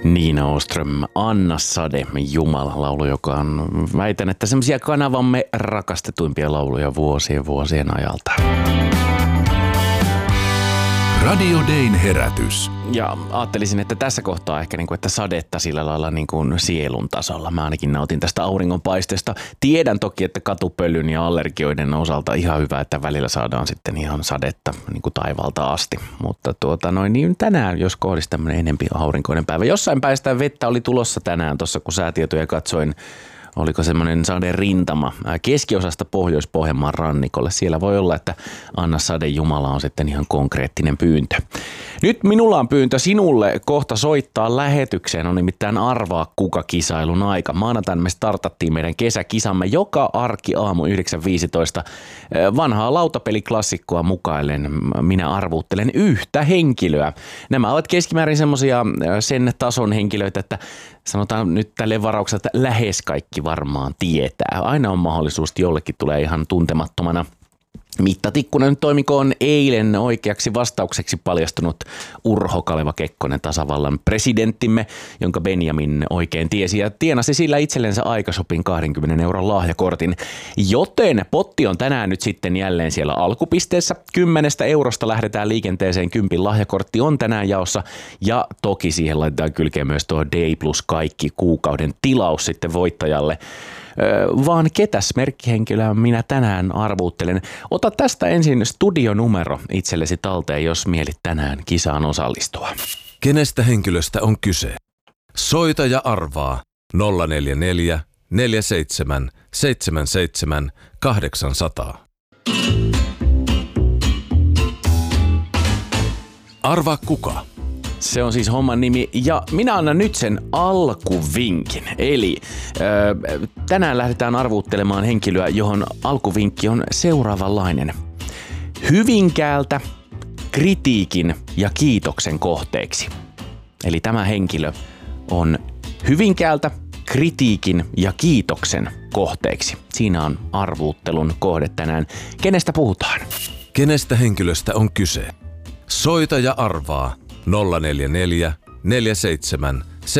Nina Åström, Anna Sade, Jumala-laulu, joka on, väitän, että semmoisia kanavamme rakastetuimpia lauluja vuosien ajalta. Radio Dayn herätys. Ja ajattelisin, että tässä kohtaa ehkä että sadetta sillä lailla sielun tasolla. Mä ainakin nautin tästä auringonpaisteesta. Tiedän toki, että katupölyn ja allergioiden osalta ihan hyvä, että välillä saadaan sitten ihan sadetta taivaalta asti. Mutta niin tänään, jos kohdisi tämmöinen enempi aurinkoinen päivä. Jossain päästä vettä oli tulossa tänään tuossa, kun säätietoja katsoin. Oliko semmoinen Sade rintama keskiosasta Pohjois-Pohjanmaan rannikolle. Siellä voi olla, että Anna Sade Jumala on sitten ihan konkreettinen pyyntö. Nyt minulla on pyyntö sinulle kohta soittaa lähetykseen. On nimittäin Arvaa kuka-kisailun aika. Maanantaina me startattiin meidän kesäkisamme joka arkiaamu 9.15. Vanhaa lautapeliklassikkoa mukaillen minä arvuuttelen yhtä henkilöä. Nämä ovat keskimäärin semmoisia sen tason henkilöitä, että sanotaan nyt tälleen varauksella, että lähes kaikki varmaan tietää. Aina on mahdollisuus, että jollekin tulee ihan tuntemattomana. Mittatikkunen toimikoon eilen oikeaksi vastaukseksi paljastunut Urho Kaleva Kekkonen, tasavallan presidenttimme, jonka Benjamin oikein tiesi ja tienasi sillä itsellensä aikashopin 20 € lahjakortin. Joten potti on tänään nyt sitten jälleen siellä alkupisteessä. 10 € lähdetään liikenteeseen, 10 lahjakortti on tänään jaossa ja toki siihen laitetaan kylkeen myös tuo Day Plus kaikki kuukauden tilaus sitten voittajalle. Vaan ketäs merkkihenkilöä minä tänään arvuuttelen. Ota tästä ensin studionumero itsellesi talteen, jos mielit tänään kisaan osallistua. Kenestä henkilöstä on kyse? Soita ja arvaa 044 47 77 800. Arvaa kuka? Se on siis homman nimi ja minä annan nyt sen alkuvinkin. Eli tänään lähdetään arvuuttelemaan henkilöä, johon alkuvinkki on seuraavanlainen. Hyvinkäältä kritiikin ja kiitoksen kohteeksi. Eli tämä henkilö on Hyvinkäältä kritiikin ja kiitoksen kohteeksi. Siinä on arvuuttelun kohde tänään. Kenestä puhutaan? Kenestä henkilöstä on kyse? Soita ja arvaa 044 47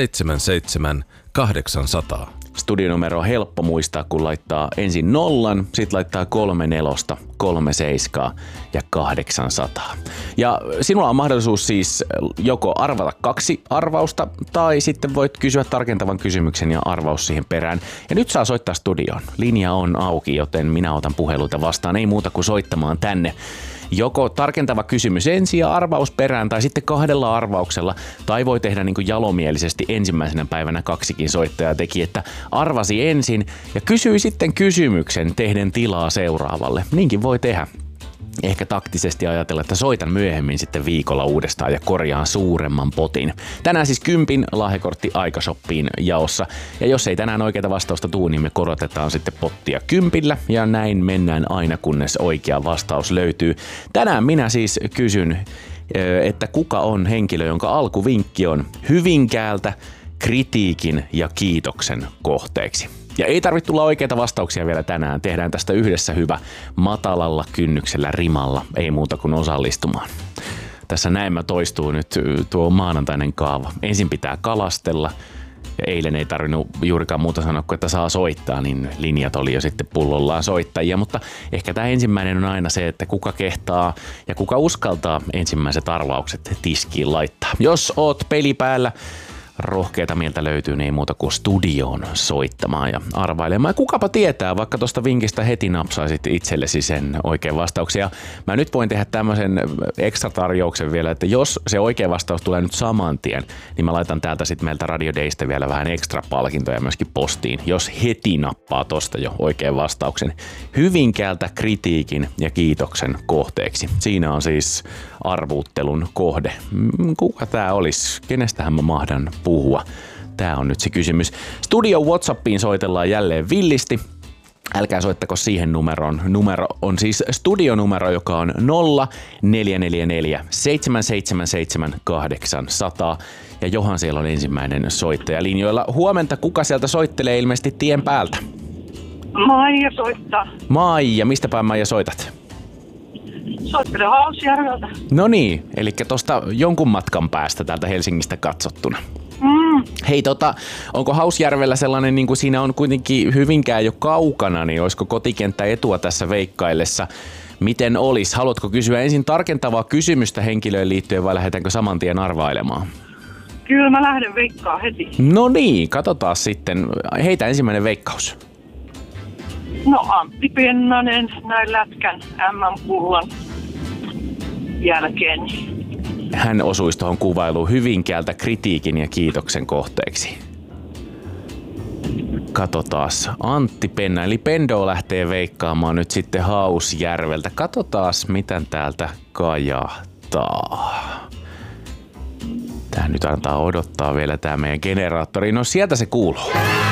77 800. Studionumero on helppo muistaa, kun laittaa ensin 0, sitten laittaa 3 4, 3 7 ja 800. Ja sinulla on mahdollisuus siis joko arvata 2 arvausta tai sitten voit kysyä tarkentavan kysymyksen ja arvaus siihen perään. Ja nyt saa soittaa studioon. Linja on auki, joten minä otan puheluita vastaan. Ei muuta kuin soittamaan tänne. Joko tarkentava kysymys ensin ja arvaus perään tai sitten 2 arvauksella. Tai voi tehdä jalomielisesti ensimmäisenä päivänä 2 soittajaa teki, että arvasi ensin ja kysyi sitten kysymyksen tehden tilaa seuraavalle. Niinkin voi tehdä. Ehkä taktisesti ajatella, että soitan myöhemmin sitten viikolla uudestaan ja korjaan suuremman potin. Tänään siis 10 lahjakortti aikashoppiin jaossa. Ja jos ei tänään oikeaa vastausta tule, niin me korotetaan sitten pottia 10 ja näin mennään aina kunnes oikea vastaus löytyy. Tänään minä siis kysyn, että kuka on henkilö, jonka alkuvinkki on Hyvinkäältä kritiikin ja kiitoksen kohteeksi. Ja ei tarvitse tulla oikeita vastauksia vielä tänään. Tehdään tästä yhdessä hyvä matalalla kynnyksellä rimalla. Ei muuta kuin osallistumaan. Tässä näemmä toistuu nyt tuo maanantainen kaava. Ensin pitää kalastella. Ja eilen ei tarvinnut juurikaan muuta sanoa kuin, että saa soittaa, niin linjat oli jo sitten pullollaan soittajia. Mutta ehkä tämä ensimmäinen on aina se, että kuka kehtaa ja kuka uskaltaa ensimmäiset arvaukset tiskiin laittaa. Jos oot peli päällä, rohkeita mieltä löytyy, niin ei muuta kuin studioon soittamaan ja arvailemaan. Ja kukapa tietää, vaikka tuosta vinkistä heti napsaisit itsellesi sen oikean vastauksen. Ja mä nyt voin tehdä tämmöisen ekstra tarjouksen vielä, että jos se oikea vastaus tulee nyt saman tien, niin mä laitan täältä sitten meiltä Radio Daystä vielä vähän ekstra palkintoja myöskin postiin, jos heti nappaa tosta jo oikean vastauksen. Hyvinkäältä kritiikin ja kiitoksen kohteeksi. Siinä on siis arvuuttelun kohde. Kuka tää olisi? Kenestähän mä mahdan puhua? Tää on nyt se kysymys. Studio WhatsAppiin soitellaan jälleen villisti. Älkää soittako siihen numeroon. Numero on siis studionumero, joka on 0444 777 800. Ja johan siellä on ensimmäinen soittaja linjoilla. Huomenta, kuka sieltä soittelee ilmeisesti tien päältä? Maija soittaa. Maija, mistä päin Maija soitat? Soittelen Hausjärveltä. No niin, eli tosta jonkun matkan päästä täältä Helsingistä katsottuna. Hei, onko Hausjärvellä sellainen, niin kuin siinä on kuitenkin Hyvinkään jo kaukana, niin olisiko kotikenttä etua tässä veikkaillessa? Miten olisi? Haluatko kysyä ensin tarkentavaa kysymystä henkilöön liittyen vai lähdetäänkö saman tien arvailemaan? Kyllä mä lähden veikkaa heti. No niin, katsotaan sitten. Heitä ensimmäinen veikkaus. No Antti Pennanen näin lätkän MM-pullan jälkeen. Hän osuisi tuohon kuvailuun Hyvinkäältä kritiikin ja kiitoksen kohteeksi. Katsotaas. Antti Penna, eli Pendo lähtee veikkaamaan nyt sitten Hausjärveltä. Katsotaas, mitä täältä kajahtaa. Tää nyt antaa odottaa vielä tää meidän generaattori. No sieltä se kuuluu.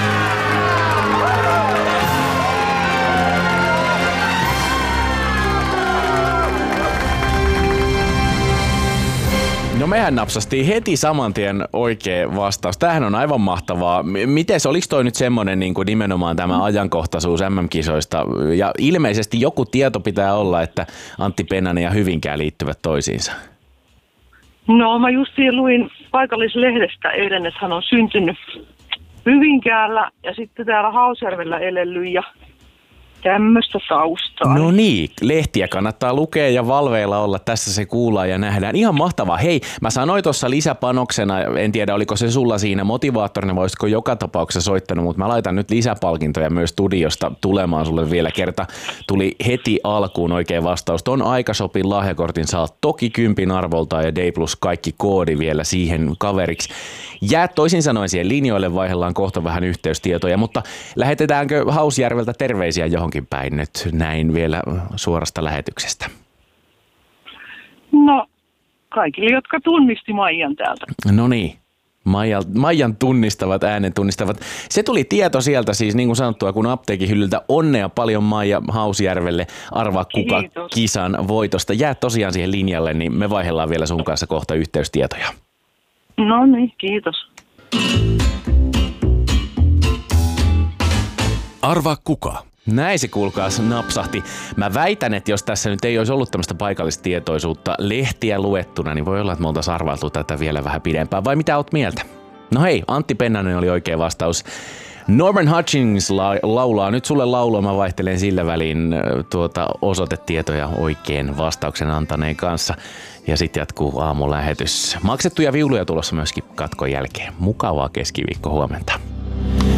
No mehän napsastiin heti saman tien oikea vastaus. Tämähän on aivan mahtavaa. Mites, oliko toi nyt semmonen niin kuin nimenomaan tämä ajankohtaisuus MM-kisoista? Ja ilmeisesti joku tieto pitää olla, että Antti Pennanen ja Hyvinkää liittyvät toisiinsa. No mä justiin luin paikallislehdestä eilen, että hän on syntynyt Hyvinkäällä ja sitten täällä Hausjärvellä elellyt ja tämmöistä taustaa. No niin, lehtiä kannattaa lukea ja valveilla olla. Tässä se kuullaan ja nähdään. Ihan mahtavaa. Hei, mä sanoin tuossa lisäpanoksena, en tiedä oliko se sulla siinä motivaattorina, voisitko joka tapauksessa soittanut, mutta mä laitan nyt lisäpalkintoja myös studiosta tulemaan sulle vielä kerta. Tuli heti alkuun oikein vastaus. Ton Aikashopin lahjakortin saat toki 10 arvolta ja D plus kaikki koodi vielä siihen kaveriksi. Jää toisin sanoen siihen linjoille, vaihdellaan kohta vähän yhteystietoja, mutta lähetetäänkö Hausjärveltä terveisiä johonkin päin nyt näin vielä suorasta lähetyksestä? No, kaikille, jotka tunnisti Maijan täältä. No niin, Maijan tunnistavat, äänen tunnistavat. Se tuli tieto sieltä siis niin kuin sanottua, kun apteekin hyllyltä. Onnea paljon Maija Hausjärvelle. Arvaa kuka Kiitos. kisan voitosta. Jää tosiaan siihen linjalle, niin me vaihdellaan vielä sun kanssa kohta yhteystietoja. No niin, kiitos. Arvaa kuka? Näin se kuulkaas napsahti. Mä väitän, että jos tässä nyt ei olisi ollut tämmöistä paikallistietoisuutta lehtiä luettuna, niin voi olla, että me oltaisiin arvailtu tätä vielä vähän pidempään. Vai mitä oot mieltä? No hei, Antti Pennanen oli oikea vastaus. Norman Hutchins laulaa. Nyt sulle laulua, mä vaihtelen sillä väliin osoitetietoja oikein vastauksen antaneen kanssa. Ja sitten jatkuu aamulähetys. Maksettuja viuluja tulossa myöskin katkon jälkeen. Mukavaa keskiviikko huomenta.